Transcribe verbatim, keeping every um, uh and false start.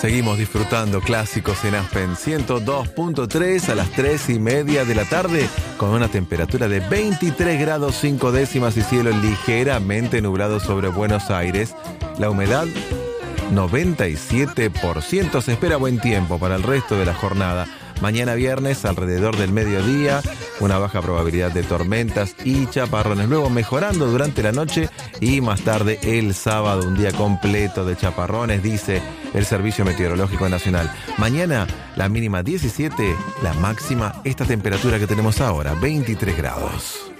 Seguimos disfrutando clásicos en Aspen ciento dos punto tres a las tres y media de la tarde con una temperatura de veintitrés grados cinco décimas y cielo ligeramente nublado sobre Buenos Aires. La humedad noventa y siete por ciento. Se espera buen tiempo para el resto de la jornada. Mañana viernes, alrededor del mediodía, una baja probabilidad de tormentas y chaparrones. Luego mejorando durante la noche y más tarde el sábado, un día completo de chaparrones, dice el Servicio Meteorológico Nacional. Mañana la mínima diecisiete, la máxima esta temperatura que tenemos ahora, veintitrés grados.